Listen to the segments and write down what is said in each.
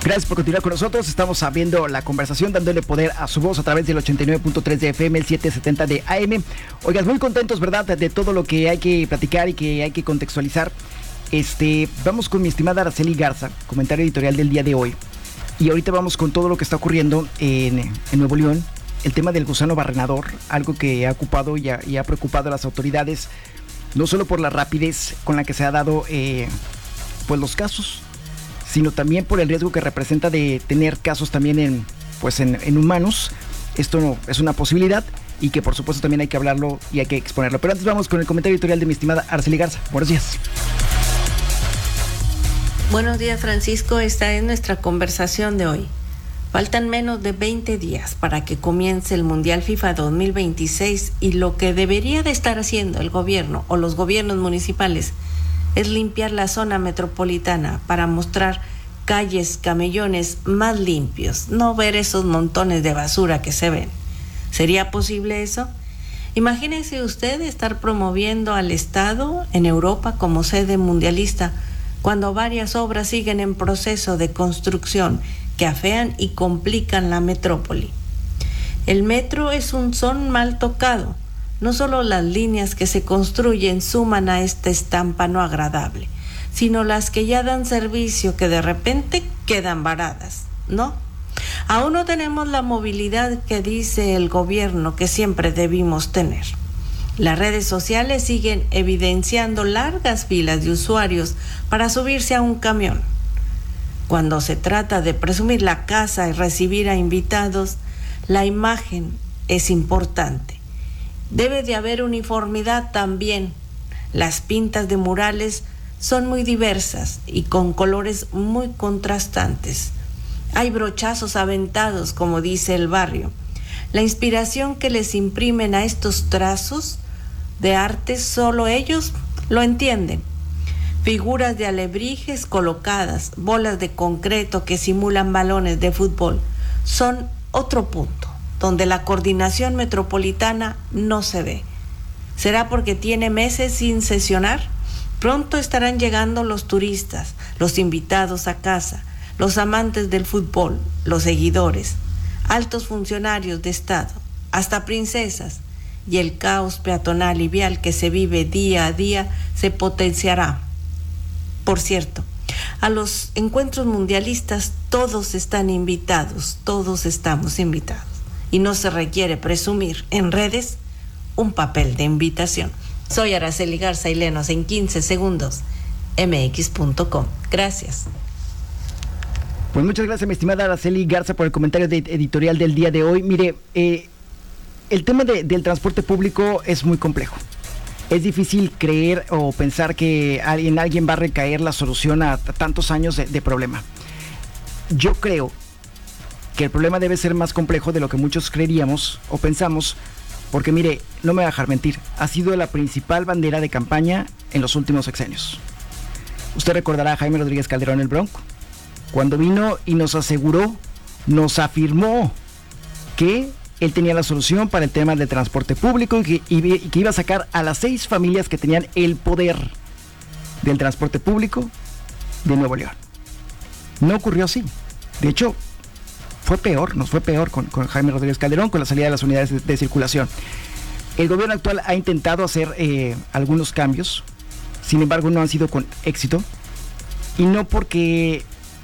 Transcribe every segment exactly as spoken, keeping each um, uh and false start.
Gracias por continuar con nosotros. Estamos abriendo la conversación, dándole poder a su voz a través del ochenta y nueve punto tres de F M, el setecientos setenta de A M. Oigas, muy contentos, ¿verdad?, de todo lo que hay que platicar y que hay que contextualizar. Este, vamos con mi estimada Araceli Garza, comentario editorial del día de hoy. Y ahorita vamos con todo lo que está ocurriendo en, en Nuevo León. El tema del gusano barrenador, algo que ha ocupado y ha, y ha preocupado a las autoridades, no solo por la rapidez con la que se ha dado eh, pues los casos, sino también por el riesgo que representa de tener casos también en, pues en, en humanos. Esto no, es una posibilidad y que por supuesto también hay que hablarlo y hay que exponerlo. Pero antes vamos con el comentario editorial de mi estimada Araceli Garza. Buenos días. Buenos días, Francisco. Esta es nuestra conversación de hoy. Faltan menos de veinte días para que comience el Mundial FIFA dos mil veintiséis y lo que debería de estar haciendo el gobierno o los gobiernos municipales es limpiar la zona metropolitana para mostrar calles, camellones más limpios, no ver esos montones de basura que se ven. ¿Sería posible eso? Imagínese usted estar promoviendo al Estado en Europa como sede mundialista cuando varias obras siguen en proceso de construcción que afean y complican la metrópoli. El metro es un son mal tocado. No solo las líneas que se construyen suman a esta estampa no agradable, sino las que ya dan servicio que de repente quedan varadas, ¿no? Aún no tenemos la movilidad que dice el gobierno que siempre debimos tener. Las redes sociales siguen evidenciando largas filas de usuarios para subirse a un camión. Cuando se trata de presumir la casa y recibir a invitados, la imagen es importante. Debe de haber uniformidad también. Las pintas de murales son muy diversas y con colores muy contrastantes. Hay brochazos aventados, como dice el barrio. La inspiración que les imprimen a estos trazos de arte solo ellos lo entienden. Figuras de alebrijes colocadas, bolas de concreto que simulan balones de fútbol, son otro punto donde la coordinación metropolitana no se ve. ¿Será porque tiene meses sin sesionar? Pronto estarán llegando los turistas, los invitados a casa, los amantes del fútbol, los seguidores, altos funcionarios de Estado, hasta princesas, y el caos peatonal y vial que se vive día a día se potenciará. Por cierto, a los encuentros mundialistas todos están invitados, todos estamos invitados. Y no se requiere presumir en redes un papel de invitación. Soy Araceli Garza y léenos en quince segundos, eme equis punto com. Gracias. Pues muchas gracias, mi estimada Araceli Garza, por el comentario de editorial del día de hoy. Mire, eh, el tema de, del transporte público es muy complejo. Es difícil creer o pensar que alguien, alguien va a recaer la solución a, a tantos años de, de problema. Yo creo que el problema debe ser más complejo de lo que muchos creeríamos o pensamos, porque mire, no me voy a dejar mentir, ha sido la principal bandera de campaña en los últimos sexenios. Usted recordará a Jaime Rodríguez Calderón el Bronco, cuando vino y nos aseguró, nos afirmó que él tenía la solución para el tema del transporte público y que, y, y que iba a sacar a las seis familias que tenían el poder del transporte público de Nuevo León. No ocurrió así. De hecho, fue peor, nos fue peor con, con Jaime Rodríguez Calderón, con la salida de las unidades de, de circulación. El gobierno actual ha intentado hacer eh, algunos cambios, sin embargo no han sido con éxito, y no porque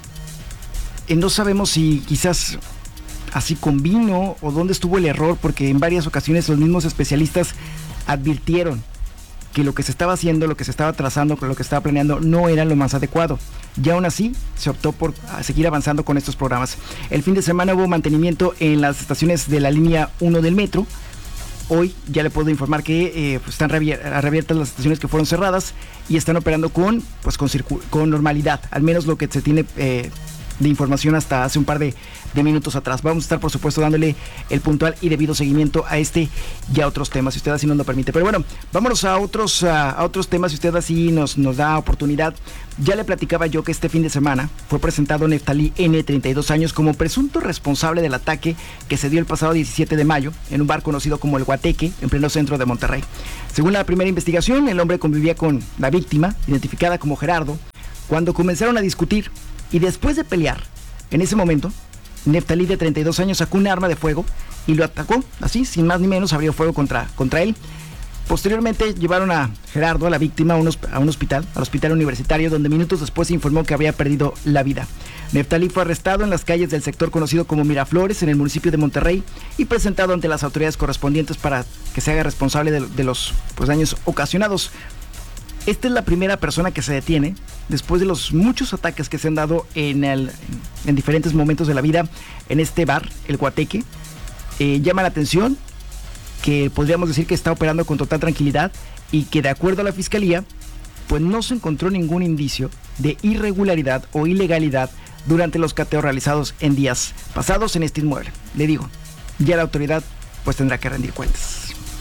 eh, no sabemos si quizás así convino o dónde estuvo el error, porque en varias ocasiones los mismos especialistas advirtieron que lo que se estaba haciendo, lo que se estaba trazando, lo que estaba planeando no era lo más adecuado. Y aún así se optó por seguir avanzando con estos programas. El fin de semana hubo mantenimiento en las estaciones de la línea uno del metro. Hoy ya le puedo informar que eh, pues están reabiertas las estaciones que fueron cerradas y están operando con, pues con, circu- con normalidad, al menos lo que se tiene eh, de información hasta hace un par de, de minutos atrás. Vamos a estar, por supuesto, dándole el puntual y debido seguimiento a este y a otros temas, si usted así nos lo permite. Pero bueno, vámonos a otros, a, a otros temas, si usted así nos, nos da oportunidad. Ya le platicaba yo que este fin de semana fue presentado Neftalí N, treinta y dos años, como presunto responsable del ataque que se dio el pasado diecisiete de mayo en un bar conocido como El Guateque, en pleno centro de Monterrey. Según la primera investigación, el hombre convivía con la víctima, identificada como Gerardo, cuando comenzaron a discutir y después de pelear, En ese momento, Neftalí, de treinta y dos años, sacó un arma de fuego y lo atacó, así, sin más ni menos, abrió fuego contra, contra él. Posteriormente llevaron a Gerardo, a la víctima, a un, a un hospital, al hospital universitario, donde minutos después se informó que había perdido la vida. Neftalí fue arrestado en las calles del sector conocido como Miraflores, en el municipio de Monterrey, y presentado ante las autoridades correspondientes para que se haga responsable de, de los pues, daños ocasionados. Esta es la primera persona que se detiene después de los muchos ataques que se han dado en, el, en diferentes momentos de la vida en este bar, el Guateque. Eh, llama la atención que podríamos decir que está operando con total tranquilidad y que, de acuerdo a la fiscalía, pues no se encontró ningún indicio de irregularidad o ilegalidad durante los cateos realizados en días pasados en este inmueble. Le digo, ya la autoridad pues tendrá que rendir cuentas.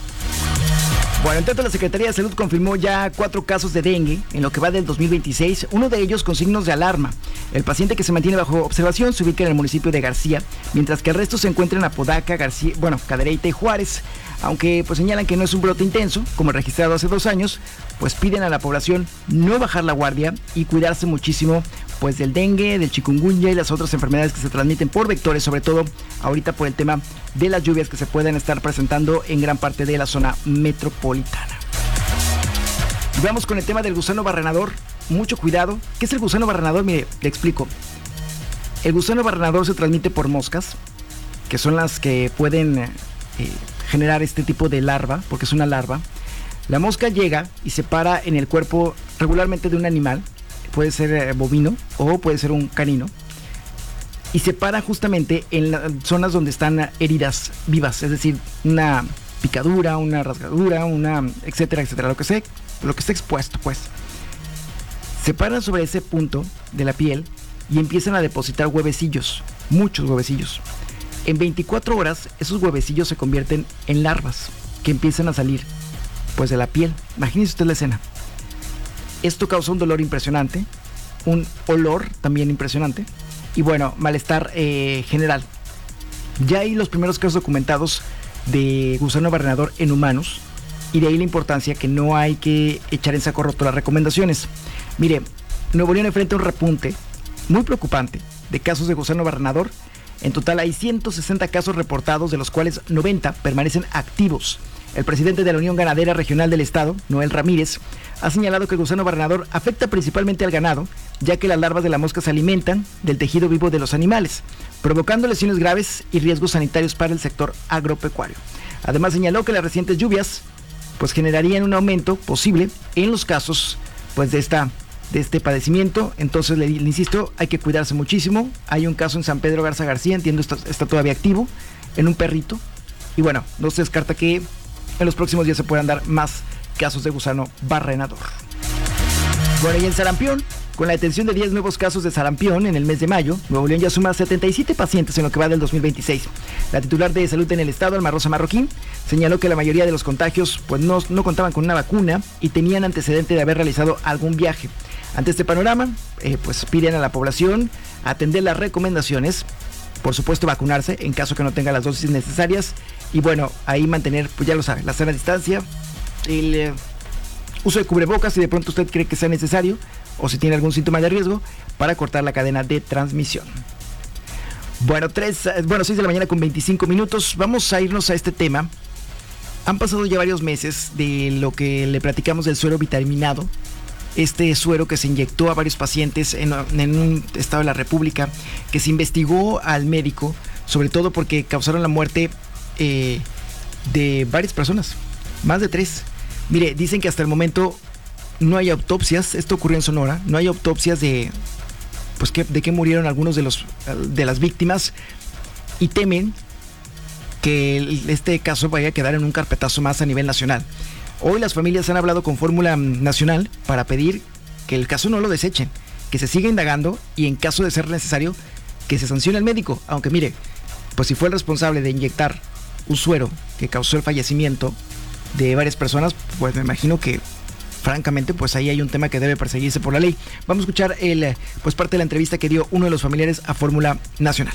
Bueno, en tanto, la Secretaría de Salud confirmó ya cuatro casos de dengue en lo que va del dos mil veintiséis, uno de ellos con signos de alarma. El paciente, que se mantiene bajo observación, se ubica en el municipio de García, mientras que el resto se encuentra en Apodaca, García, bueno, Cadereyta y Juárez. Aunque pues señalan que no es un brote intenso, como el registrado hace dos años, pues piden a la población no bajar la guardia y cuidarse muchísimo pues del dengue, del chikungunya y las otras enfermedades que se transmiten por vectores, sobre todo ahorita por el tema de las lluvias que se pueden estar presentando en gran parte de la zona metropolitana. Y vamos con el tema del gusano barrenador. Mucho cuidado. ¿Qué es el gusano barrenador? Mire, le explico. El gusano barrenador se transmite por moscas, que son las que pueden eh, generar este tipo de larva, porque es una larva. La mosca llega y se para en el cuerpo regularmente de un animal, puede ser eh, bovino o puede ser un canino, y se para justamente en las zonas donde están heridas vivas, es decir, una picadura, una rasgadura, una etcétera, etcétera, lo que sea, lo que esté expuesto, pues. Se paran sobre ese punto de la piel y empiezan a depositar huevecillos, muchos huevecillos. En veinticuatro horas, esos huevecillos se convierten en larvas que empiezan a salir pues de la piel. Imagínese usted la escena. Esto causa un dolor impresionante, un olor también impresionante y, bueno, malestar eh, general. Ya hay los primeros casos documentados de gusano barrenador en humanos, y de ahí la importancia que no hay que echar en saco roto las recomendaciones. Mire, Nuevo León enfrenta un repunte muy preocupante de casos de gusano barrenador. En total hay ciento sesenta casos reportados, de los cuales noventa permanecen activos. El presidente de la Unión Ganadera Regional del Estado, Noel Ramírez, ha señalado que el gusano barrenador afecta principalmente al ganado, ya que las larvas de la mosca se alimentan del tejido vivo de los animales, provocando lesiones graves y riesgos sanitarios para el sector agropecuario. Además, señaló que las recientes lluvias pues generarían un aumento posible en los casos pues de esta de este padecimiento. Entonces, le, le insisto, hay que cuidarse muchísimo. Hay un caso en San Pedro Garza García, entiendo está, está todavía activo, en un perrito, y bueno, no se descarta que en los próximos días se puedan dar más casos de gusano barrenador. Bueno, y en sarampión, con la detención de diez nuevos casos de sarampión en el mes de mayo, Nuevo León ya suma setenta y siete pacientes en lo que va del dos mil veintiséis. La titular de salud en el estado, Alma Rosa Marroquín, señaló que la mayoría de los contagios pues no, no contaban con una vacuna y tenían antecedente de haber realizado algún viaje. Ante este panorama, eh, pues piden a la población atender las recomendaciones, por supuesto vacunarse en caso que no tenga las dosis necesarias, y bueno, ahí mantener, pues ya lo sabe, la sana distancia, el eh, uso de cubrebocas si de pronto usted cree que sea necesario o si tiene algún síntoma de riesgo, para cortar la cadena de transmisión. Bueno, tres, bueno, seis de la mañana con veinticinco minutos, vamos a irnos a este tema. Han pasado ya varios meses de lo que le platicamos del suero vitaminado, este suero que se inyectó a varios pacientes en, en un estado de la República, que se investigó al médico, sobre todo porque causaron la muerte eh, de varias personas, más de tres. Mire, dicen que hasta el momento no hay autopsias, esto ocurrió en Sonora, no hay autopsias de, pues, que, de qué murieron algunos de, los, de las víctimas, y temen que el, este caso vaya a quedar en un carpetazo más a nivel nacional. Hoy las familias han hablado con Fórmula Nacional para pedir que el caso no lo desechen, que se siga indagando y, en caso de ser necesario, que se sancione al médico. Aunque mire, pues si fue el responsable de inyectar un suero que causó el fallecimiento de varias personas, pues me imagino que francamente pues ahí hay un tema que debe perseguirse por la ley. Vamos a escuchar el, pues parte de la entrevista que dio uno de los familiares a Fórmula Nacional.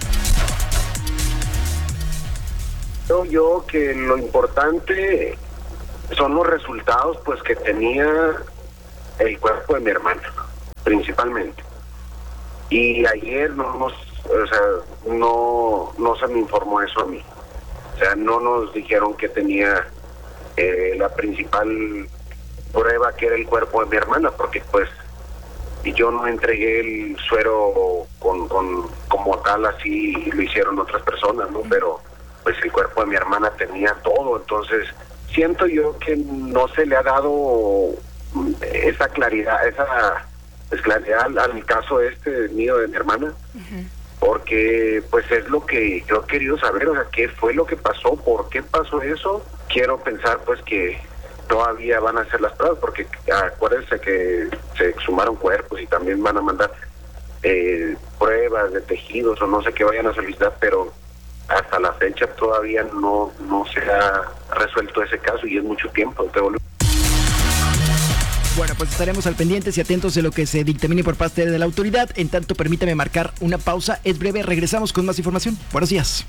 Creo yo que lo importante son los resultados pues que tenía el cuerpo de mi hermana, principalmente. Y ayer no nos, o sea, no, no se me informó eso a mí. O sea, no nos dijeron que tenía eh, la principal prueba, que era el cuerpo de mi hermana, porque pues yo no entregué el suero con, con como tal, así lo hicieron otras personas, ¿no? Pero pues el cuerpo de mi hermana tenía todo. Entonces siento yo que no se le ha dado esa claridad, esa pues, claridad al, al caso este mío de mi hermana. Uh-huh. Porque pues es lo que yo he querido saber, o sea, qué fue lo que pasó, por qué pasó eso. Quiero pensar pues que todavía van a hacer las pruebas, porque acuérdense que se exhumaron cuerpos y también van a mandar eh, pruebas de tejidos o no sé qué vayan a solicitar, pero hasta la fecha todavía no, no se ha resuelto ese caso y es mucho tiempo. Te volví. Bueno, pues estaremos al pendientes y atentos de lo que se dictamine por parte de la autoridad. En tanto, permítame marcar una pausa. Es breve, regresamos con más información. Buenos días.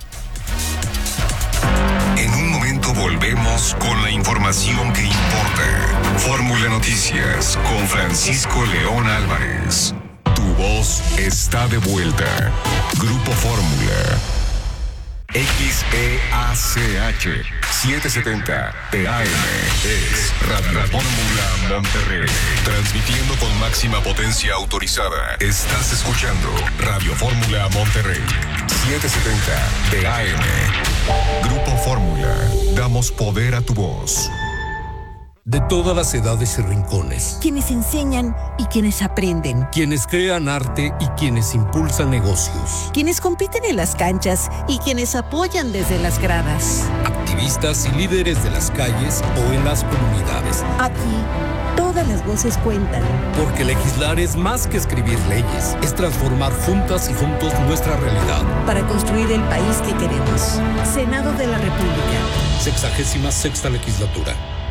En un momento volvemos con la información que importa. Fórmula Noticias con Francisco León Álvarez. Tu voz está de vuelta. Grupo Fórmula. X E A C H setecientos setenta P A M es Radio Fórmula Monterrey, transmitiendo con máxima potencia autorizada. Estás escuchando Radio Fórmula Monterrey, setecientos setenta P A M. Grupo Fórmula, damos poder a tu voz. De todas las edades y rincones. Quienes enseñan y quienes aprenden. Quienes crean arte y quienes impulsan negocios. Quienes compiten en las canchas y quienes apoyan desde las gradas. Activistas y líderes de las calles o en las comunidades. Aquí, todas las voces cuentan. Porque legislar es más que escribir leyes. Es transformar juntas y juntos nuestra realidad. Para construir el país que queremos. Senado de la República. Sexagésima sexta legislatura.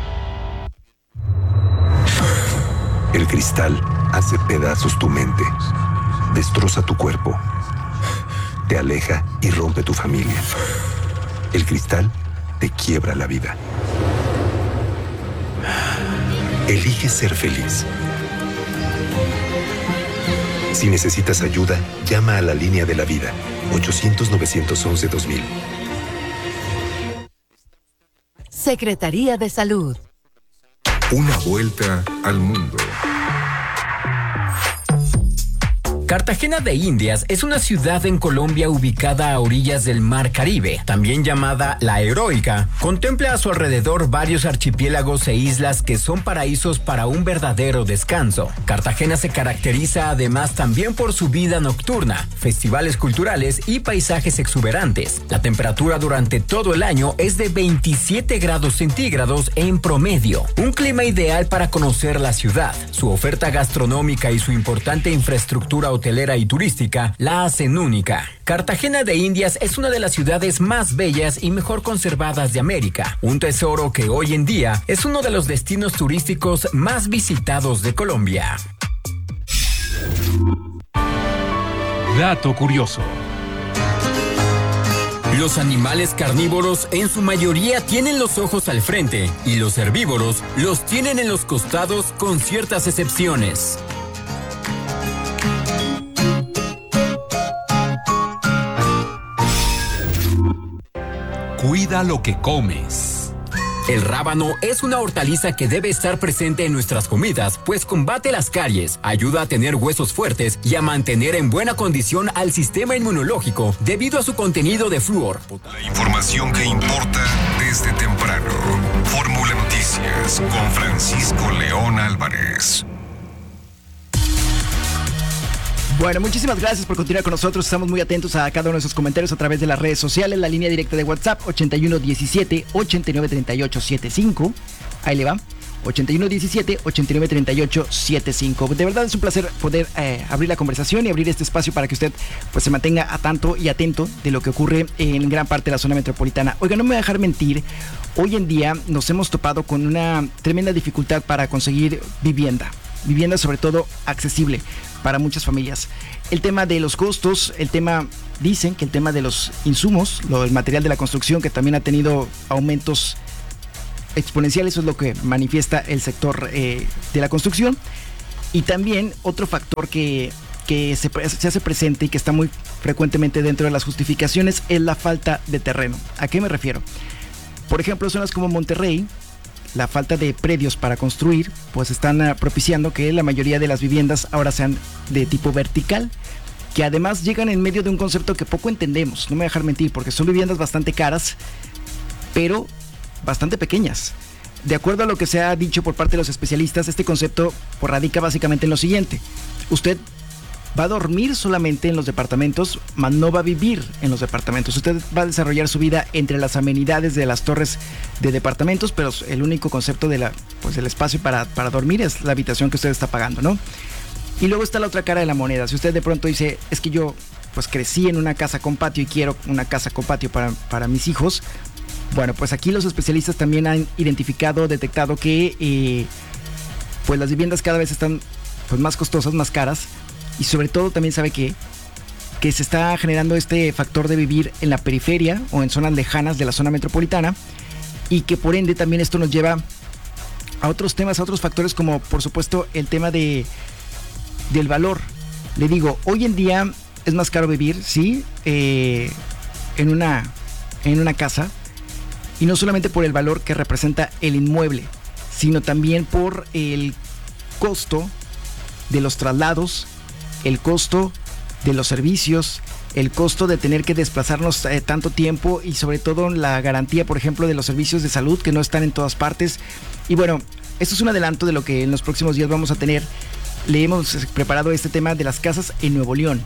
El cristal hace pedazos tu mente, destroza tu cuerpo, te aleja y rompe tu familia. El cristal te quiebra la vida. Elige ser feliz. Si necesitas ayuda, llama a la línea de la vida, ochocientos, novecientos once, dos mil. Secretaría de Salud. Una vuelta al mundo. Cartagena de Indias es una ciudad en Colombia ubicada a orillas del Mar Caribe, también llamada La Heroica. Contempla a su alrededor varios archipiélagos e islas que son paraísos para un verdadero descanso. Cartagena se caracteriza además también por su vida nocturna, festivales culturales y paisajes exuberantes. La temperatura durante todo el año es de veintisiete grados centígrados en promedio, un clima ideal para conocer la ciudad. Su oferta gastronómica y su importante infraestructura hotelera y turística la hacen única. Cartagena de Indias es una de las ciudades más bellas y mejor conservadas de América, un tesoro que hoy en día es uno de los destinos turísticos más visitados de Colombia. Dato curioso. Los animales carnívoros en su mayoría tienen los ojos al frente y los herbívoros los tienen en los costados con ciertas excepciones. Cuida lo que comes. El rábano es una hortaliza que debe estar presente en nuestras comidas, pues combate las caries, ayuda a tener huesos fuertes y a mantener en buena condición al sistema inmunológico debido a su contenido de flúor. La información que importa desde temprano. Fórmula Noticias con Francisco León Álvarez. Bueno, muchísimas gracias por continuar con nosotros. Estamos muy atentos a cada uno de sus comentarios a través de las redes sociales. La línea directa de WhatsApp, ochenta y uno diecisiete, ochenta y nueve treinta y ocho setenta y cinco. Ahí le va. ochenta y uno diecisiete, ochenta y nueve treinta y ocho setenta y cinco. De verdad es un placer poder eh, abrir la conversación y abrir este espacio para que usted pues se mantenga a tanto y atento de lo que ocurre en gran parte de la zona metropolitana. Oiga, no me voy a dejar mentir. Hoy en día nos hemos topado con una tremenda dificultad para conseguir vivienda. Vivienda sobre todo accesible para muchas familias. El tema de los costos, el tema, dicen que el tema de los insumos, lo, el material de la construcción que también ha tenido aumentos exponenciales, eso es lo que manifiesta el sector eh, de la construcción. Y también otro factor que que se, se hace presente y que está muy frecuentemente dentro de las justificaciones es la falta de terreno. ¿A qué me refiero? Por ejemplo, zonas como Monterrey, la falta de predios para construir, pues están uh, propiciando que la mayoría de las viviendas ahora sean de tipo vertical, que además llegan en medio de un concepto que poco entendemos, no me voy a dejar mentir, porque son viviendas bastante caras, pero bastante pequeñas. De acuerdo a lo que se ha dicho por parte de los especialistas, este concepto pues, radica básicamente en lo siguiente: usted va a dormir solamente en los departamentos, mas no va a vivir en los departamentos. Usted va a desarrollar su vida entre las amenidades de las torres de departamentos, pero el único concepto de la, pues, del espacio para, para dormir es la habitación que usted está pagando, ¿no? Y luego está la otra cara de la moneda. Si usted de pronto dice, es que yo pues crecí en una casa con patio y quiero una casa con patio para, para mis hijos, bueno, pues aquí los especialistas también han identificado, detectado que eh, pues las viviendas cada vez están pues, más costosas, más caras. Y sobre todo también sabe que, que se está generando este factor de vivir en la periferia o en zonas lejanas de la zona metropolitana, y que por ende también esto nos lleva a otros temas, a otros factores, como por supuesto el tema de del valor. Le digo, hoy en día es más caro vivir, sí, eh, en una en una casa, y no solamente por el valor que representa el inmueble, sino también por el costo de los traslados, el costo de los servicios, el costo de tener que desplazarnos eh, tanto tiempo, y sobre todo la garantía, por ejemplo, de los servicios de salud que no están en todas partes. Y bueno, esto es un adelanto de lo que en los próximos días vamos a tener. Le hemos preparado este tema de las casas en Nuevo León.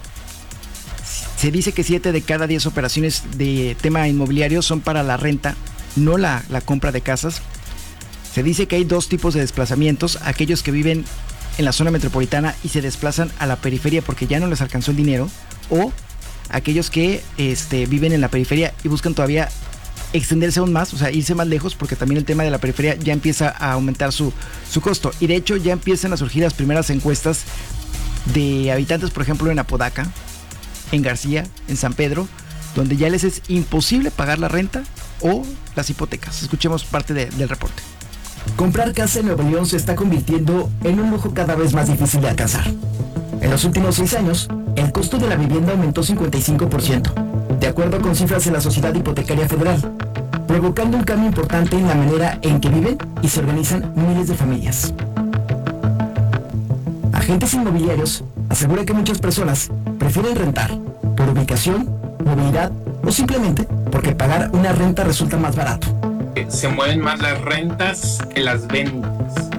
Se dice que siete de cada diez operaciones de tema inmobiliario son para la renta, no la, la compra de casas. Se dice que hay dos tipos de desplazamientos: aquellos que viven en la zona metropolitana y se desplazan a la periferia porque ya no les alcanzó el dinero, o aquellos que este, viven en la periferia y buscan todavía extenderse aún más, o sea, irse más lejos, porque también el tema de la periferia ya empieza a aumentar su, su costo. Y de hecho ya empiezan a surgir las primeras encuestas de habitantes, por ejemplo, en Apodaca, en García, en San Pedro, donde ya les es imposible pagar la renta o las hipotecas. Escuchemos parte de, del reporte. Comprar casa en Nuevo León se está convirtiendo en un lujo cada vez más difícil de alcanzar. En los últimos seis años, el costo de la vivienda aumentó cincuenta y cinco por ciento, de acuerdo con cifras de la Sociedad Hipotecaria Federal, provocando un cambio importante en la manera en que viven y se organizan miles de familias. Agentes inmobiliarios aseguran que muchas personas prefieren rentar por ubicación, movilidad o simplemente porque pagar una renta resulta más barato. Se mueven más las rentas que las ventas.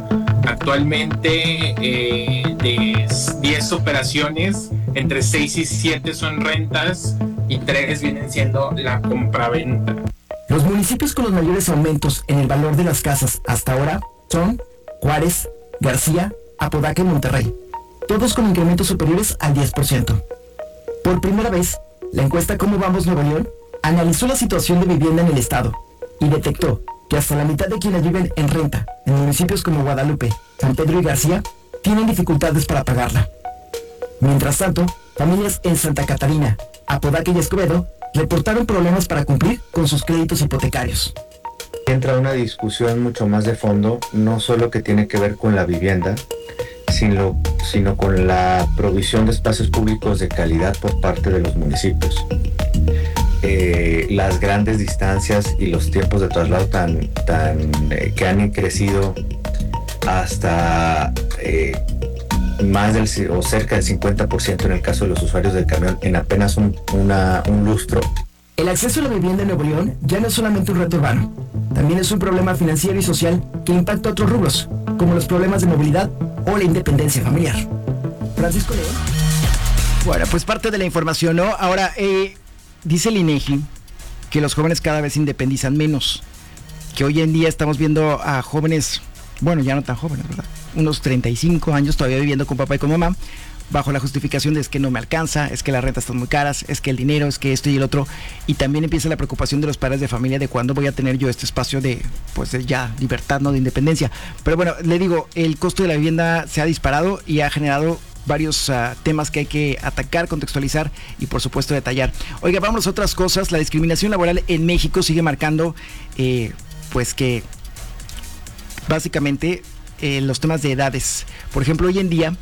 Actualmente eh, de diez operaciones, entre seis y siete son rentas y tres vienen siendo la compraventa. Los municipios con los mayores aumentos en el valor de las casas hasta ahora son Juárez, García, Apodaca y Monterrey, todos con incrementos superiores al diez por ciento. Por primera vez, la encuesta Cómo Vamos Nuevo León analizó la situación de vivienda en el estado y detectó que hasta la mitad de quienes viven en renta en municipios como Guadalupe, San Pedro y García tienen dificultades para pagarla. Mientras tanto, familias en Santa Catarina, Apodaca y Escobedo reportaron problemas para cumplir con sus créditos hipotecarios. Entra una discusión mucho más de fondo, no solo que tiene que ver con la vivienda, sino, sino con la provisión de espacios públicos de calidad por parte de los municipios. Eh, las grandes distancias y los tiempos de traslado tan, tan eh, que han crecido hasta eh, más del o cerca del cincuenta por ciento en el caso de los usuarios del camión en apenas un, una, un lustro. El acceso a la vivienda en Nuevo León ya no es solamente un reto urbano, también es un problema financiero y social que impacta a otros rubros, como los problemas de movilidad o la independencia familiar. Francisco León. Bueno, pues parte de la información, ¿no? Ahora, eh, dice el INEGI que los jóvenes cada vez se independizan menos, que hoy en día estamos viendo a jóvenes, bueno, ya no tan jóvenes, ¿verdad? Unos treinta y cinco años todavía viviendo con papá y con mamá, bajo la justificación de es que no me alcanza, es que las rentas están muy caras, es que el dinero, es que esto y el otro, y también empieza la preocupación de los padres de familia de cuándo voy a tener yo este espacio de, pues de ya libertad, no de independencia. Pero bueno, le digo, el costo de la vivienda se ha disparado y ha generado varios uh, temas que hay que atacar, contextualizar y por supuesto detallar. Oiga, vamos a otras cosas. La discriminación laboral en México sigue marcando eh, pues que básicamente eh, los temas de edades. Por ejemplo, hoy en día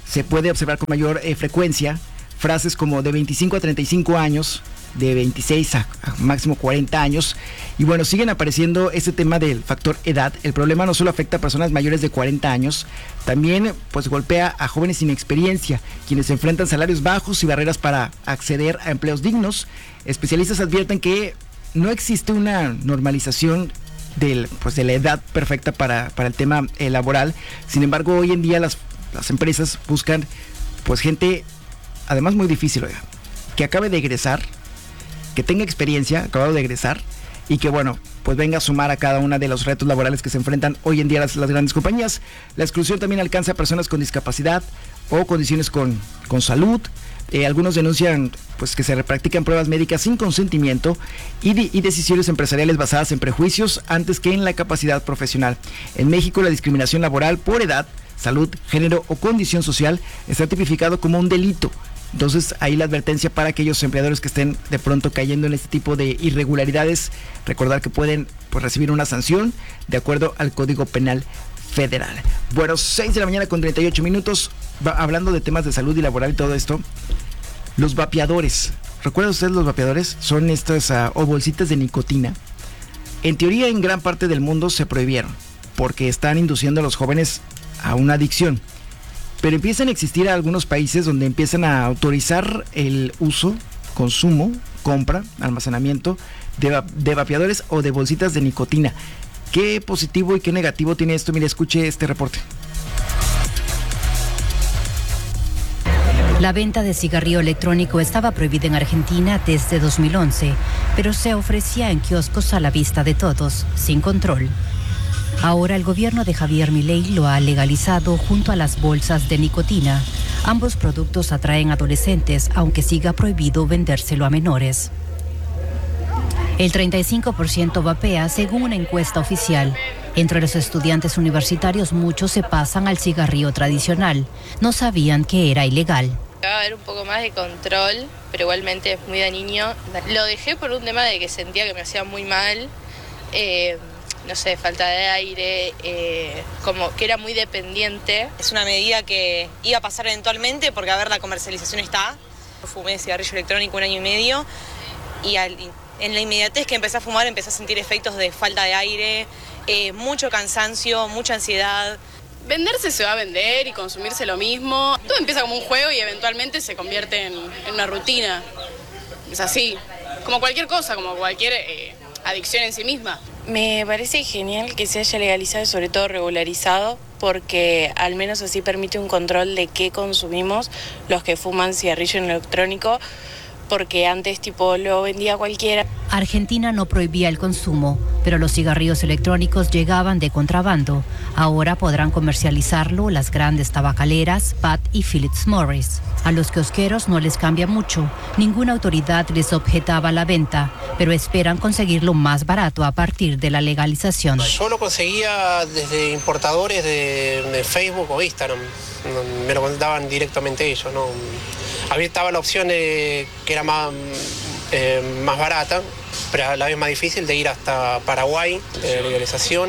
se puede observar con mayor eh, frecuencia frases como de veinticinco a treinta y cinco años, de veintiséis a, a máximo cuarenta años, y bueno, siguen apareciendo este tema del factor edad. El problema no solo afecta a personas mayores de cuarenta años, también pues golpea a jóvenes sin experiencia, quienes enfrentan salarios bajos y barreras para acceder a empleos dignos. Especialistas advierten que no existe una normalización del, pues, de la edad perfecta para, para el tema eh, laboral. Sin embargo, hoy en día las, las empresas buscan pues gente, además muy difícil, oiga, que acabe de egresar, que tenga experiencia, acabado de egresar, y que bueno, pues venga a sumar a cada una de los retos laborales que se enfrentan hoy en día las, las grandes compañías. La exclusión también alcanza a personas con discapacidad o condiciones con, con salud. Eh, algunos denuncian pues que se practican pruebas médicas sin consentimiento y, de, y decisiones empresariales basadas en prejuicios antes que en la capacidad profesional. En México, la discriminación laboral por edad, salud, género o condición social está tipificado como un delito. Entonces, ahí la advertencia para aquellos empleadores que estén de pronto cayendo en este tipo de irregularidades, recordar que pueden pues, recibir una sanción de acuerdo al Código Penal Federal. Bueno, seis de la mañana con treinta y ocho minutos, va, hablando de temas de salud y laboral y todo esto, los vapeadores. ¿Recuerdan ustedes los vapeadores? Son estas uh, o bolsitas de nicotina. En teoría, en gran parte del mundo se prohibieron, porque están induciendo a los jóvenes a una adicción. Pero empiezan a existir algunos países donde empiezan a autorizar el uso, consumo, compra, almacenamiento de, de vapeadores o de bolsitas de nicotina. ¿Qué positivo y qué negativo tiene esto? Mire, escuche este reporte. La venta de cigarrillo electrónico estaba prohibida en Argentina desde dos mil once, pero se ofrecía en kioscos a la vista de todos, sin control. Ahora el gobierno de Javier Milei lo ha legalizado junto a las bolsas de nicotina. Ambos productos atraen adolescentes, aunque siga prohibido vendérselo a menores. El treinta y cinco por ciento vapea, según una encuesta oficial. Entre los estudiantes universitarios, muchos se pasan al cigarrillo tradicional. No sabían que era ilegal. Va a haber un poco más de control, pero igualmente es muy dañino. Lo dejé por un tema de que sentía que me hacía muy mal. Eh, no sé, falta de aire, eh, como que era muy dependiente. Es una medida que iba a pasar eventualmente porque, a ver, la comercialización está. Fumé cigarrillo electrónico un año y medio y al, en la inmediatez que empecé a fumar empecé a sentir efectos de falta de aire, eh, mucho cansancio, mucha ansiedad. Venderse se va a vender y consumirse lo mismo. Todo empieza como un juego y eventualmente se convierte en, en una rutina. Es así, como cualquier cosa, como cualquier eh, adicción en sí misma. Me parece genial que se haya legalizado y sobre todo regularizado, porque al menos así permite un control de qué consumimos los que fuman cigarrillo electrónico, porque antes tipo lo vendía cualquiera. Argentina no prohibía el consumo, pero los cigarrillos electrónicos llegaban de contrabando. Ahora podrán comercializarlo las grandes tabacaleras P A T y Philip Morris. A los kiosqueros no les cambia mucho. Ninguna autoridad les objetaba la venta, pero esperan conseguirlo más barato a partir de la legalización. Yo lo conseguía desde importadores de, de Facebook o Instagram. Me lo daban directamente ellos, ¿no? Había estaba la opción de que era más, eh, más barata, pero a la vez más difícil, de ir hasta Paraguay, de legalización,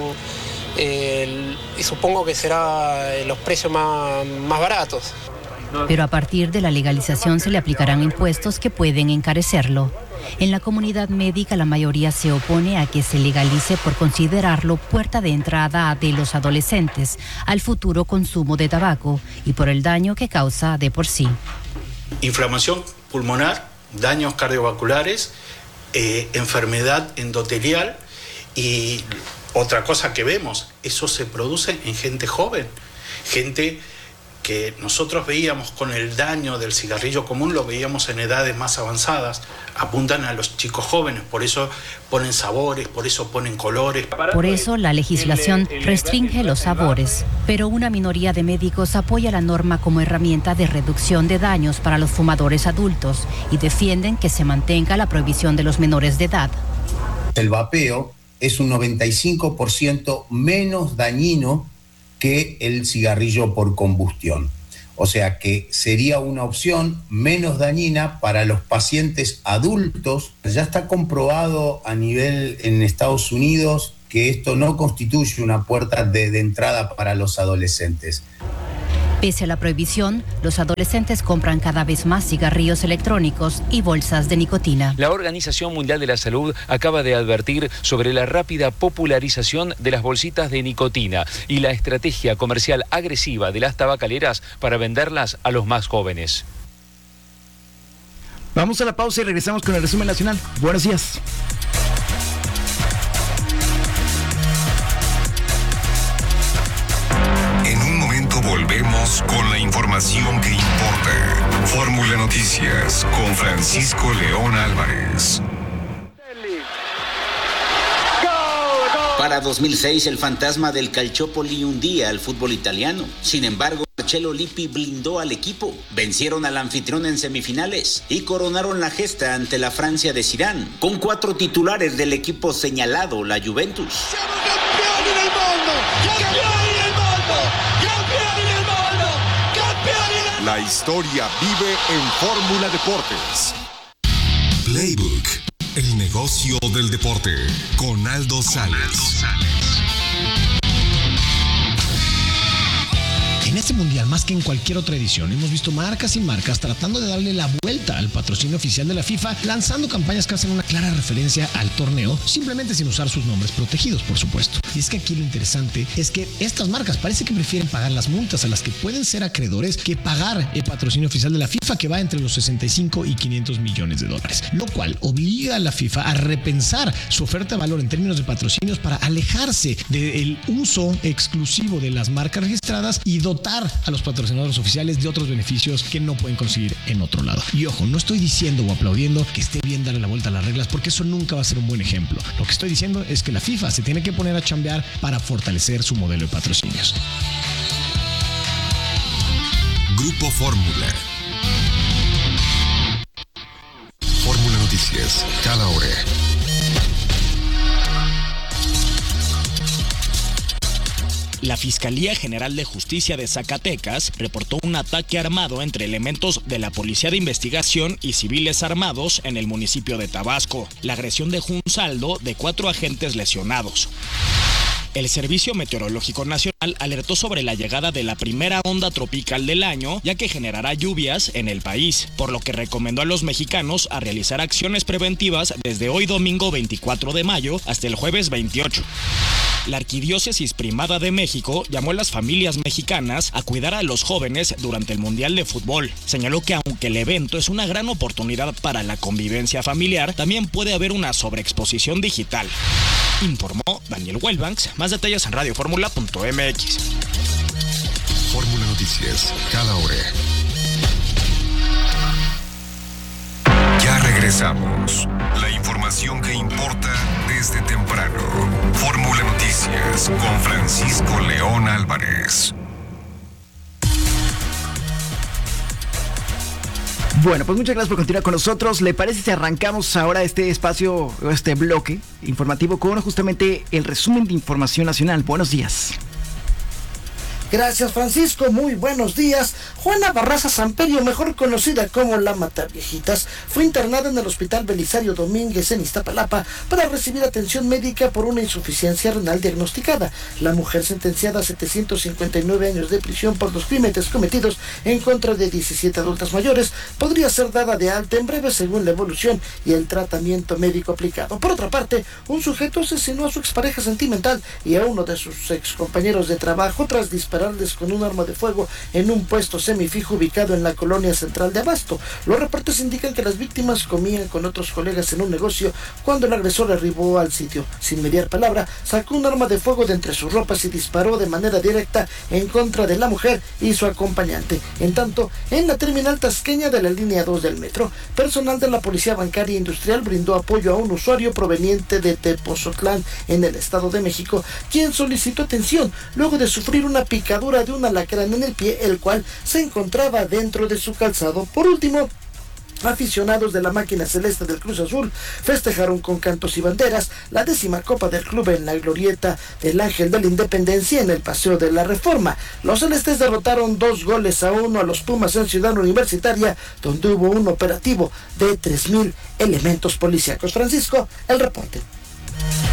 eh, y supongo que será los precios más, más baratos. Pero a partir de la legalización se le aplicarán impuestos que pueden encarecerlo. En la comunidad médica la mayoría se opone a que se legalice por considerarlo puerta de entrada de los adolescentes al futuro consumo de tabaco y por el daño que causa de por sí. Inflamación pulmonar, daños cardiovasculares, eh, enfermedad endotelial y otra cosa que vemos, eso se produce en gente joven, gente que nosotros veíamos con el daño del cigarrillo común, lo veíamos en edades más avanzadas, apuntan a los chicos jóvenes, por eso ponen sabores, por eso ponen colores. Por eso la legislación restringe los sabores, pero una minoría de médicos apoya la norma como herramienta de reducción de daños para los fumadores adultos y defienden que se mantenga la prohibición de los menores de edad. El vapeo es un noventa y cinco por ciento menos dañino que el cigarrillo por combustión. O sea que sería una opción menos dañina para los pacientes adultos. Ya está comprobado a nivel en Estados Unidos que esto no constituye una puerta de, de entrada para los adolescentes. Pese a la prohibición, los adolescentes compran cada vez más cigarrillos electrónicos y bolsas de nicotina. La Organización Mundial de la Salud acaba de advertir sobre la rápida popularización de las bolsitas de nicotina y la estrategia comercial agresiva de las tabacaleras para venderlas a los más jóvenes. Vamos a la pausa y regresamos con el resumen nacional. Buenos días. En un momento volvemos con la información que importa. Fórmula Noticias con Francisco León Álvarez. Para dos mil seis, el fantasma del Calciopoli hundía al fútbol italiano. Sin embargo, Marcello Lippi blindó al equipo. Vencieron al anfitrión en semifinales y coronaron la gesta ante la Francia de Zidane, con cuatro titulares del equipo señalado, la Juventus. ¡Siamo campioni del mundo! ¡Campioni del mundo! ¡Campioni del mundo! ¡Campioni del mundo! La historia vive en Fórmula Deportes. Playbook, el negocio del deporte, con Aldo Sales. En este mundial, más que en cualquier otra edición, hemos visto marcas y marcas tratando de darle la vuelta al patrocinio oficial de la FIFA, lanzando campañas que hacen una clara referencia al torneo, simplemente sin usar sus nombres protegidos, por supuesto. Y es que aquí lo interesante es que estas marcas parece que prefieren pagar las multas a las que pueden ser acreedores que pagar el patrocinio oficial de la FIFA, que va entre los sesenta y cinco y quinientos millones de dólares, lo cual obliga a la FIFA a repensar su oferta de valor en términos de patrocinios para alejarse del uso exclusivo de las marcas registradas y dotar a los patrocinadores oficiales de otros beneficios que no pueden conseguir en otro lado. Y ojo, no estoy diciendo o aplaudiendo que esté bien darle la vuelta a las reglas, porque eso nunca va a ser un buen ejemplo. Lo que estoy diciendo es que la FIFA se tiene que poner a chambear para fortalecer su modelo de patrocinios. Grupo Fórmula. Fórmula Noticias, cada hora. La Fiscalía General de Justicia de Zacatecas reportó un ataque armado entre elementos de la Policía de Investigación y civiles armados en el municipio de Tabasco. La agresión dejó un saldo de cuatro agentes lesionados. El Servicio Meteorológico Nacional alertó sobre la llegada de la primera onda tropical del año, ya que generará lluvias en el país, por lo que recomendó a los mexicanos a realizar acciones preventivas desde hoy domingo veinticuatro de mayo hasta el jueves veintiocho. La Arquidiócesis Primada de México llamó a las familias mexicanas a cuidar a los jóvenes durante el Mundial de Fútbol. Señaló que aunque el evento es una gran oportunidad para la convivencia familiar, también puede haber una sobreexposición digital. Informó Daniel Wellbanks. Más detalles en radio fórmula punto m x. Fórmula Noticias, cada hora. Ya regresamos. La información que importa desde temprano. Fórmula Noticias con Francisco León Álvarez. Bueno, pues muchas gracias por continuar con nosotros. ¿Le parece si arrancamos ahora este espacio, este bloque informativo con justamente el resumen de información nacional? Buenos días. Gracias, Francisco, muy buenos días. Juana Barraza Samperio, mejor conocida como la Mataviejitas, fue internada en el Hospital Belisario Domínguez en Iztapalapa para recibir atención médica por una insuficiencia renal diagnosticada. La mujer, sentenciada a setecientos cincuenta y nueve años de prisión por los crímenes cometidos en contra de diecisiete adultas mayores, podría ser dada de alta en breve según la evolución y el tratamiento médico aplicado. Por otra parte, un sujeto asesinó a su expareja sentimental y a uno de sus excompañeros de trabajo tras disparar con un arma de fuego en un puesto semifijo ubicado en la colonia central de Abasto. Los reportes indican que las víctimas comían con otros colegas en un negocio cuando el agresor arribó al sitio. Sin mediar palabra, sacó un arma de fuego de entre sus ropas y disparó de manera directa en contra de la mujer y su acompañante. En tanto, en la terminal tasqueña de la línea dos del metro, personal de la Policía Bancaria Industrial brindó apoyo a un usuario proveniente de Tepozotlán en el Estado de México, quien solicitó atención luego de sufrir una picadura de un alacrán en el pie, el cual se encontraba dentro de su calzado. Por último, aficionados de la máquina celeste del Cruz Azul festejaron con cantos y banderas la décima Copa del Club en la glorieta del Ángel de la Independencia en el Paseo de la Reforma. Los celestes derrotaron dos goles a uno a los Pumas en Ciudad Universitaria, donde hubo un operativo de tres mil elementos policíacos. Francisco, el reporte.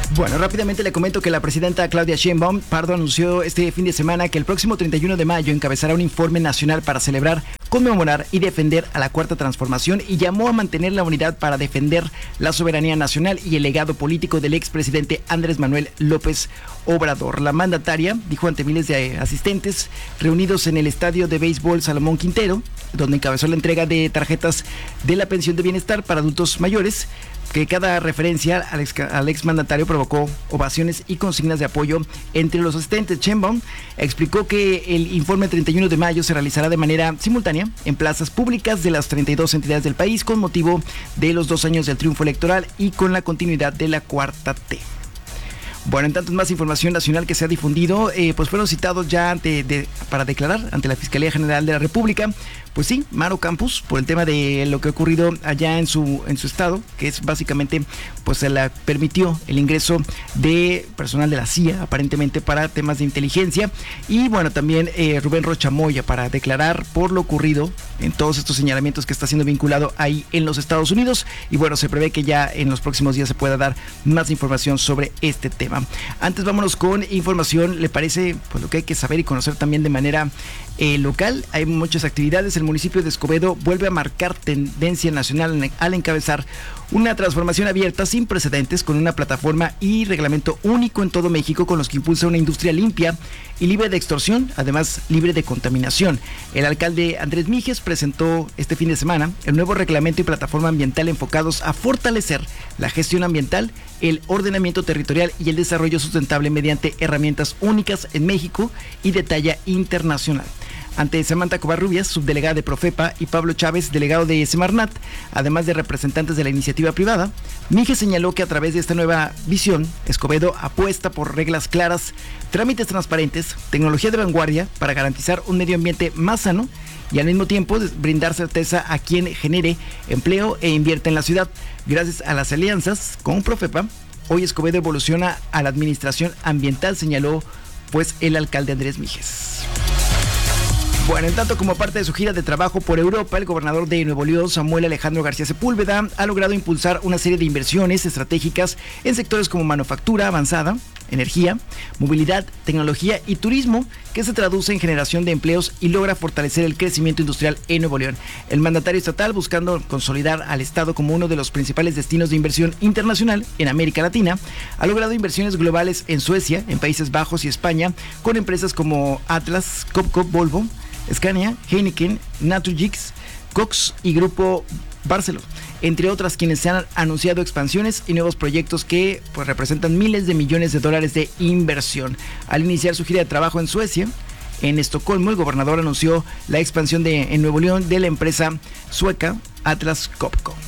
Bueno, rápidamente le comento que la presidenta Claudia Sheinbaum Pardo anunció este fin de semana que el próximo treinta y uno de mayo encabezará un informe nacional para celebrar, conmemorar y defender a la Cuarta Transformación y llamó a mantener la unidad para defender la soberanía nacional y el legado político del expresidente Andrés Manuel López Obrador. La mandataria dijo ante miles de asistentes reunidos en el estadio de béisbol Salomón Quintero, donde encabezó la entrega de tarjetas de la pensión de bienestar para adultos mayores, que cada referencia al, ex, al exmandatario provocó ovaciones y consignas de apoyo entre los asistentes. Sheinbaum explicó que el informe treinta y uno de mayo se realizará de manera simultánea en plazas públicas de las treinta y dos entidades del país con motivo de los dos años del triunfo electoral y con la continuidad de la cuarta T. Bueno, en tanto más información nacional que se ha difundido, eh, pues fueron citados ya ante, de, para declarar ante la Fiscalía General de la República, pues sí, Maru Campos, por el tema de lo que ha ocurrido allá en su en su estado, que es básicamente, pues se le permitió el ingreso de personal de la C I A, aparentemente para temas de inteligencia, y bueno, también eh, Rubén Rocha Moya para declarar por lo ocurrido en todos estos señalamientos que está siendo vinculado ahí en los Estados Unidos, y bueno, se prevé que ya en los próximos días se pueda dar más información sobre este tema. Antes vámonos con información, ¿le parece? Pues lo que hay que saber y conocer también de manera eh, local. Hay muchas actividades. El municipio de Escobedo vuelve a marcar tendencia nacional al encabezar una transformación abierta sin precedentes con una plataforma y reglamento único en todo México con los que impulsa una industria limpia y libre de extorsión, además libre de contaminación. El alcalde Andrés Mijes presentó este fin de semana el nuevo reglamento y plataforma ambiental enfocados a fortalecer la gestión ambiental, el ordenamiento territorial y el desarrollo sustentable mediante herramientas únicas en México y de talla internacional. Ante Samantha Covarrubias, subdelegada de Profepa, y Pablo Chávez, delegado de Semarnat, además de representantes de la iniciativa privada, Mijes señaló que a través de esta nueva visión, Escobedo apuesta por reglas claras, trámites transparentes, tecnología de vanguardia para garantizar un medio ambiente más sano y al mismo tiempo brindar certeza a quien genere empleo e invierta en la ciudad. Gracias a las alianzas con Profepa, hoy Escobedo evoluciona a la administración ambiental, señaló pues el alcalde Andrés Mijes. Bueno, en tanto como parte de su gira de trabajo por Europa, el gobernador de Nuevo León, Samuel Alejandro García Sepúlveda, ha logrado impulsar una serie de inversiones estratégicas en sectores como manufactura avanzada, energía, movilidad, tecnología y turismo, que se traduce en generación de empleos y logra fortalecer el crecimiento industrial en Nuevo León. El mandatario estatal, buscando consolidar al estado como uno de los principales destinos de inversión internacional en América Latina, ha logrado inversiones globales en Suecia, en Países Bajos y España, con empresas como Atlas, Copco, Volvo, Scania, Heineken, Naturgix, Cox y Grupo Barceló, entre otras, quienes se han anunciado expansiones y nuevos proyectos que pues representan miles de millones de dólares de inversión. Al iniciar su gira de trabajo en Suecia, en Estocolmo, el gobernador anunció la expansión de, en Nuevo León de la empresa sueca Atlas Copco.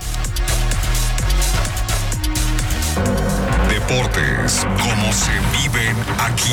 Deportes, como se viven aquí.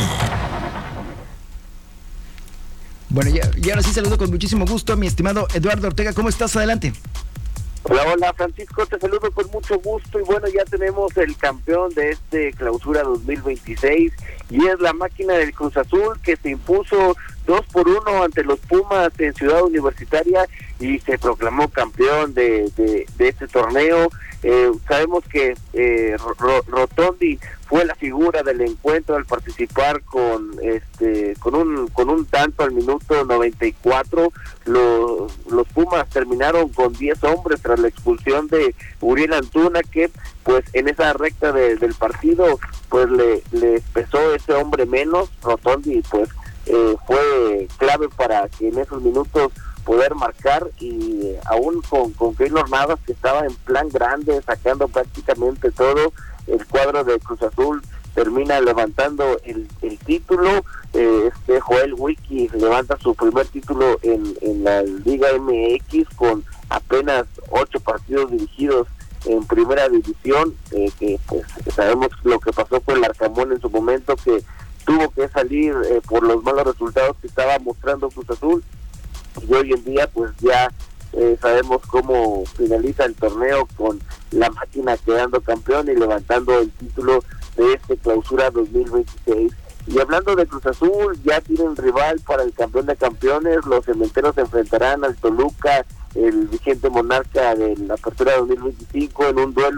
Bueno, y, y ahora sí saludo con muchísimo gusto a mi estimado Eduardo Ortega. ¿Cómo estás? Adelante. Hola, hola Francisco, te saludo con mucho gusto y bueno, ya tenemos el campeón de este clausura dos mil veintiséis y es la máquina del Cruz Azul, que se impuso dos por uno ante los Pumas en Ciudad Universitaria y se proclamó campeón de, de, de este torneo. Eh, sabemos que eh, Rotondi fue la figura del encuentro al participar con este con un con un tanto al minuto noventa y cuatro. Los, los Pumas terminaron con diez hombres tras la expulsión de Uriel Antuna, que pues en esa recta de, del partido pues le, le pesó ese hombre menos. Rotondi pues eh, fue clave para que en esos minutos poder marcar, y eh, aún con, con Keylor Navas, que estaba en plan grande, sacando prácticamente todo, el cuadro de Cruz Azul termina levantando el, el título. Eh, este Joel Wiki levanta su primer título en, en la Liga M X con apenas ocho partidos dirigidos en primera división, eh, que pues sabemos lo que pasó con el Arcamón en su momento, que tuvo que salir eh, por los malos resultados que estaba mostrando Cruz Azul. Y hoy en día pues ya eh, sabemos cómo finaliza el torneo, con la máquina quedando campeón y levantando el título de este clausura dos mil veintiséis. Y hablando de Cruz Azul, ya tienen rival para el campeón de campeones. Los cementeros se enfrentarán al Toluca, el vigente monarca de la apertura dos mil veinticinco, en un duelo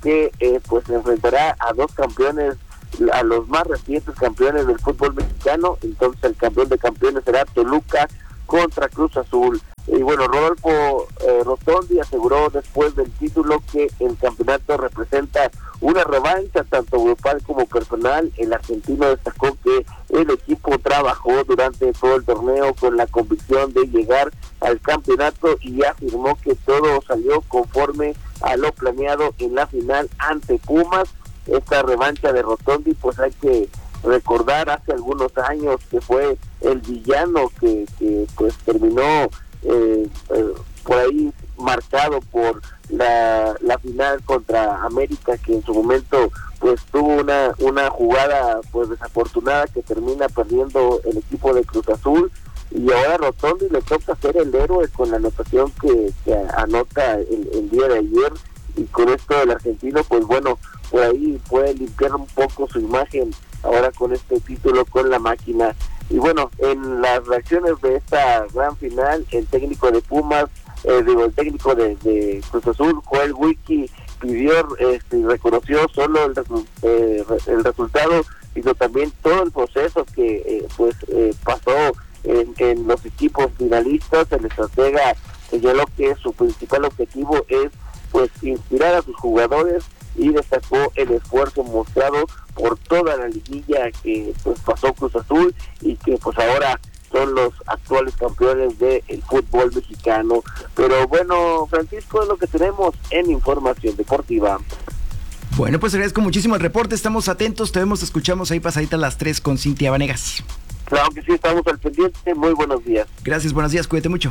que eh, pues enfrentará a dos campeones, a los más recientes campeones del fútbol mexicano. Entonces el campeón de campeones será Toluca contra Cruz Azul. Y bueno, Rodolfo eh, Rotondi aseguró después del título que el campeonato representa una revancha tanto grupal como personal. El argentino destacó que el equipo trabajó durante todo el torneo con la convicción de llegar al campeonato y afirmó que todo salió conforme a lo planeado en la final ante Pumas. Esta revancha de Rotondi, pues hay que recordar hace algunos años que fue el villano que, que pues terminó eh, eh, por ahí marcado por la, la final contra América, que en su momento pues tuvo una una jugada pues desafortunada que termina perdiendo el equipo de Cruz Azul, y ahora Rotondi le toca ser el héroe con la anotación que, que anota el, el día de ayer, y con esto el argentino pues bueno, por ahí puede limpiar un poco su imagen ahora con este título con la máquina. Y bueno, en las reacciones de esta gran final, el técnico de Pumas, eh, digo, el técnico de, de Cruz Azul, Joel Wiki, pidió este, y reconoció solo el, resu eh, el resultado, sino también todo el proceso que eh, pues eh, pasó en, en los equipos finalistas. El estratega señaló que su principal objetivo es pues inspirar a sus jugadores, y destacó el esfuerzo mostrado por toda la liguilla que pues pasó Cruz Azul, y que pues ahora son los actuales campeones del fútbol mexicano. Pero bueno, Francisco, es lo que tenemos en Información Deportiva. Bueno, pues agradezco muchísimo el reporte, estamos atentos, te vemos, te escuchamos ahí pasadita a las tres con Cintia Vanegas. Claro que sí, estamos al pendiente, muy buenos días. Gracias, buenos días, cuídate mucho.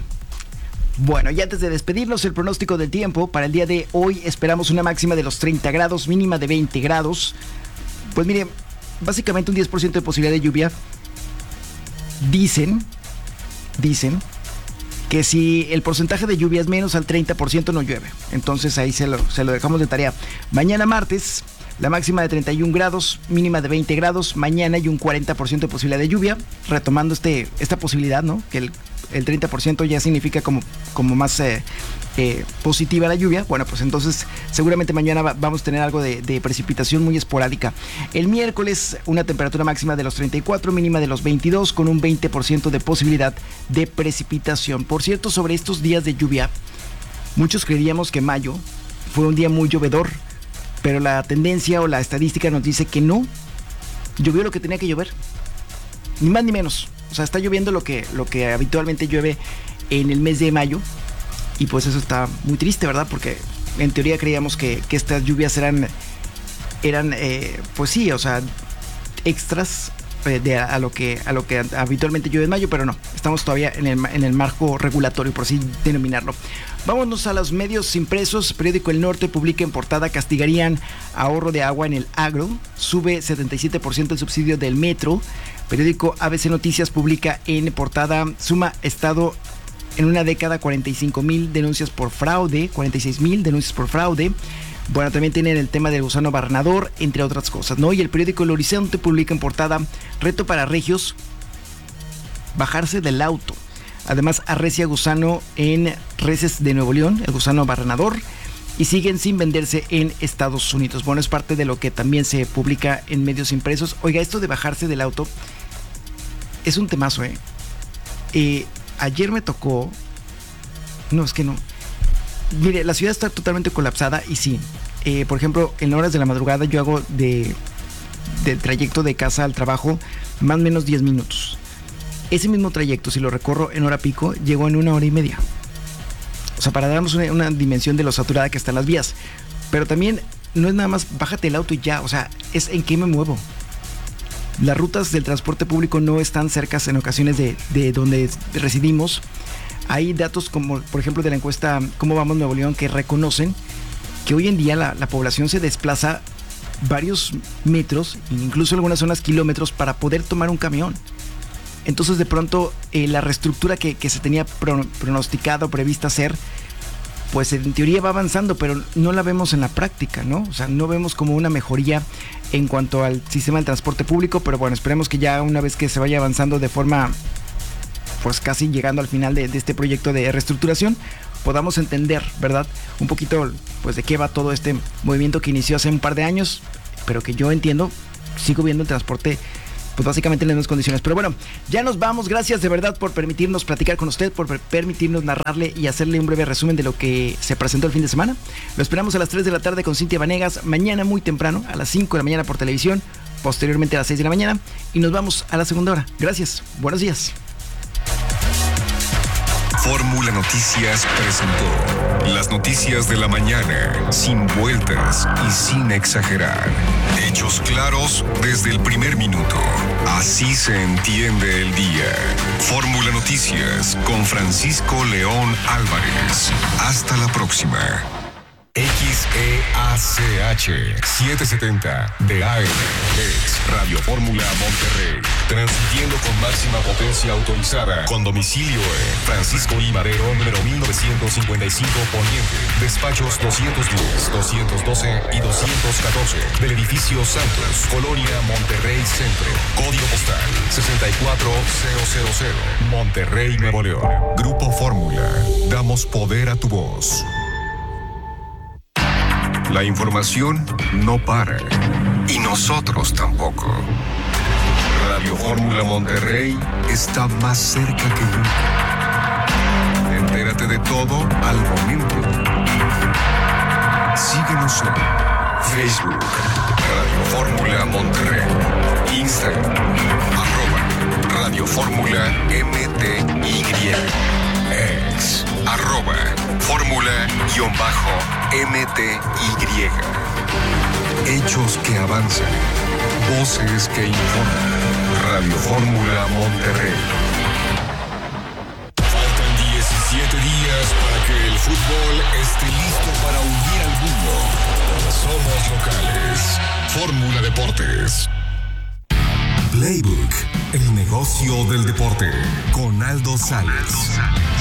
Bueno, y antes de despedirnos, el pronóstico del tiempo para el día de hoy: esperamos una máxima de los treinta grados, mínima de veinte grados. Pues mire, básicamente un diez por ciento de posibilidad de lluvia. Dicen, dicen que si el porcentaje de lluvia es menos al treinta por ciento no llueve. Entonces ahí se lo, se lo dejamos de tarea. Mañana martes, la máxima de treinta y un grados, mínima de veinte grados. Mañana hay un cuarenta por ciento de posibilidad de lluvia, retomando este, esta posibilidad, ¿no? Que el, el treinta por ciento ya significa como, como más eh, eh, positiva la lluvia. Bueno, pues entonces seguramente mañana va, vamos a tener algo de, de precipitación muy esporádica. El miércoles, una temperatura máxima de los treinta y cuatro, mínima de los veintidós, con un veinte por ciento de posibilidad de precipitación. Por cierto, sobre estos días de lluvia, muchos creíamos que mayo fue un día muy llovedor, pero la tendencia o la estadística nos dice que no, llovió lo que tenía que llover, ni más ni menos. O sea, está lloviendo lo que, lo que habitualmente llueve en el mes de mayo, y pues eso está muy triste, ¿verdad? Porque en teoría creíamos que, que estas lluvias eran, eran eh, pues sí, o sea, extras eh, de a, a, lo que, a lo que habitualmente llueve en mayo, pero no, estamos todavía en el, en el marco regulatorio, por así denominarlo. Vámonos a los medios impresos. Periódico El Norte publica en portada: castigarían ahorro de agua en el agro, sube setenta y siete por ciento el subsidio del metro. Periódico A B C Noticias publica en portada: suma Estado en una década cuarenta y cinco mil denuncias por fraude, cuarenta y seis mil denuncias por fraude. Bueno, también tienen el tema del gusano barrenador, entre otras cosas, ¿no? Y el periódico El Horizonte publica en portada: reto para regios, bajarse del auto. Además, arrecia gusano en reses de Nuevo León, el gusano barrenador, y siguen sin venderse en Estados Unidos. Bueno, es parte de lo que también se publica en medios impresos. Oiga, esto de bajarse del auto es un temazo, ¿eh? eh ayer me tocó... No, es que no. Mire, la ciudad está totalmente colapsada, y sí, eh, por ejemplo, en horas de la madrugada yo hago de del trayecto de casa al trabajo más o menos diez minutos. Ese mismo trayecto, si lo recorro en hora pico, llego en una hora y media. O sea, para darnos una, una dimensión de lo saturada que están las vías. Pero también no es nada más bájate el auto y ya, o sea, es en qué me muevo. Las rutas del transporte público no están cercas en ocasiones de, de donde residimos. Hay datos como, por ejemplo, de la encuesta Cómo Vamos Nuevo León, que reconocen que hoy en día la, la población se desplaza varios metros, incluso en algunas zonas kilómetros, para poder tomar un camión. Entonces, de pronto, eh, la reestructura que, que se tenía pro, pronosticado, prevista hacer, pues en teoría va avanzando, pero no la vemos en la práctica, ¿no? O sea, no vemos como una mejoría en cuanto al sistema de transporte público, pero bueno, esperemos que ya una vez que se vaya avanzando de forma, pues casi llegando al final de, de este proyecto de reestructuración, podamos entender, ¿verdad? Un poquito, pues, de qué va todo este movimiento que inició hace un par de años, pero que yo entiendo, sigo viendo el transporte, pues básicamente en las mismas condiciones. Pero bueno, ya nos vamos. Gracias de verdad por permitirnos platicar con usted, por permitirnos narrarle y hacerle un breve resumen de lo que se presentó el fin de semana. Lo esperamos a las tres de la tarde con Cintia Vanegas, mañana muy temprano, a las cinco de la mañana por televisión, posteriormente a las seis de la mañana, y nos vamos a la segunda hora. Gracias, buenos días. Fórmula Noticias presentó las noticias de la mañana, sin vueltas y sin exagerar. Hechos claros desde el primer minuto. Así se entiende el día. Fórmula Noticias con Francisco León Álvarez. Hasta la próxima. X E A C H setecientos setenta de A M es Radio Fórmula Monterrey, transmitiendo con máxima potencia autorizada, con domicilio en Francisco I. Madero, número mil novecientos cincuenta y cinco Poniente, despachos doscientos diez, doscientos doce y doscientos catorce, del edificio Santos, Colonia Monterrey Centro, código postal sesenta y cuatro mil, Monterrey, Nuevo León. Grupo Fórmula, damos poder a tu voz. La información no para, y nosotros tampoco. Radio Fórmula Monterrey está más cerca que nunca. Entérate de todo al momento. Síguenos en Facebook, Radio Fórmula Monterrey, Instagram, arroba Radio Fórmula M T Y, ex, arroba Fórmula-M T Y. Hechos que avanzan, voces que informan. Radio Fórmula Monterrey. Faltan diecisiete días para que el fútbol esté listo para unir al mundo. Somos locales. Fórmula Deportes. Playbook, el negocio del deporte, con Aldo Sales.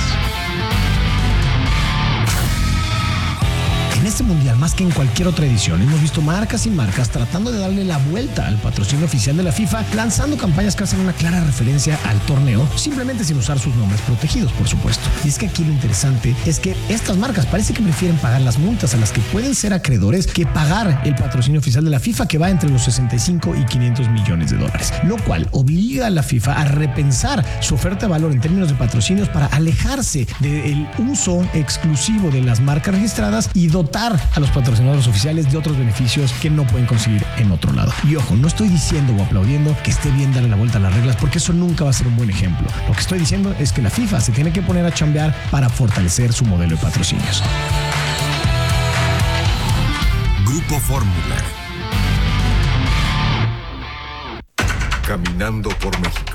En este mundial, más que en cualquier otra edición, hemos visto marcas y marcas tratando de darle la vuelta al patrocinio oficial de la FIFA, lanzando campañas que hacen una clara referencia al torneo, simplemente sin usar sus nombres protegidos, por supuesto. Y es que aquí lo interesante es que estas marcas parece que prefieren pagar las multas a las que pueden ser acreedores que pagar el patrocinio oficial de la FIFA, que va entre los sesenta y cinco y quinientos millones de dólares, lo cual obliga a la FIFA a repensar su oferta de valor en términos de patrocinios para alejarse del uso exclusivo de las marcas registradas y dotar a los patrocinadores oficiales de otros beneficios que no pueden conseguir en otro lado. Y ojo, no estoy diciendo o aplaudiendo que esté bien darle la vuelta a las reglas, porque eso nunca va a ser un buen ejemplo. Lo que estoy diciendo es que la FIFA se tiene que poner a chambear para fortalecer su modelo de patrocinios. Grupo Fórmula. Caminando por México.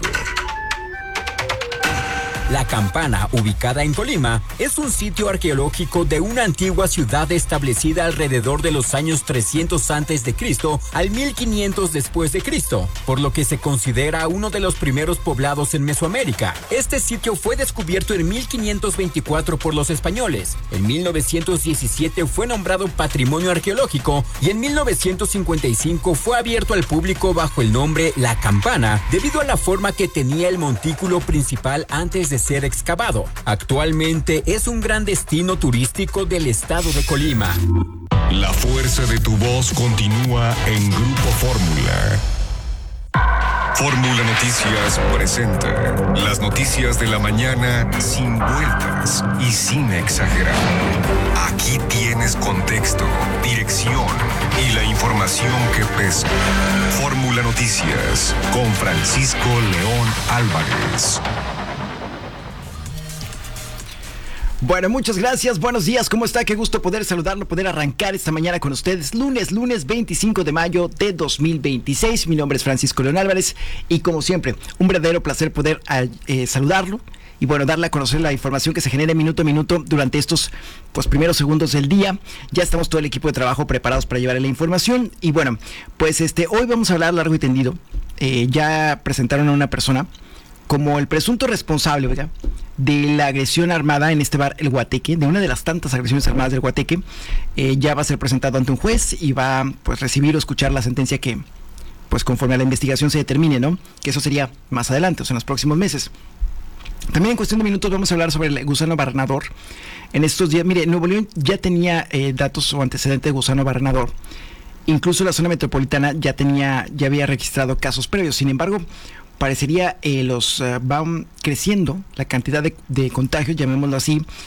La Campana, ubicada en Colima, es un sitio arqueológico de una antigua ciudad establecida alrededor de los años trescientos antes de Cristo al mil quinientos después de Cristo, por lo que se considera uno de los primeros poblados en Mesoamérica. Este sitio fue descubierto en mil quinientos veinticuatro por los españoles. En mil novecientos diecisiete fue nombrado Patrimonio Arqueológico y en mil novecientos cincuenta y cinco fue abierto al público bajo el nombre La Campana, debido a la forma que tenía el montículo principal antes de ser excavado. Actualmente es un gran destino turístico del estado de Colima. La fuerza de tu voz continúa en Grupo Fórmula. Fórmula Noticias presenta las noticias de la mañana sin vueltas y sin exagerar. Aquí tienes contexto, dirección y la información que pesa. Fórmula Noticias con Francisco León Álvarez. Bueno, muchas gracias, buenos días, ¿cómo está? Qué gusto poder saludarlo, poder arrancar esta mañana con ustedes. Lunes, lunes veinticinco de mayo de dos mil veintiséis. Mi nombre es Francisco León Álvarez y como siempre, un verdadero placer poder eh, saludarlo y bueno, darle a conocer la información que se genera minuto a minuto durante estos pues primeros segundos del día. Ya estamos todo el equipo de trabajo preparados para llevarle la información y bueno, pues este hoy vamos a hablar largo y tendido. Eh, ya presentaron a una persona como el presunto responsable, ¿verdad?, de la agresión armada en este bar El Guateque, de una de las tantas agresiones armadas del Guateque. Eh, ya va a ser presentado ante un juez y va pues recibir o escuchar la sentencia que pues conforme a la investigación se determine, ¿no? Que eso sería más adelante, o sea, en los próximos meses. También en cuestión de minutos vamos a hablar sobre el gusano barrenador. En estos días, mire, Nuevo León ya tenía eh, datos o antecedentes de gusano barrenador. Incluso la zona metropolitana ya tenía, ya había registrado casos previos. Sin embargo, parecería eh, los uh, van creciendo la cantidad de, de contagios, llamémoslo así,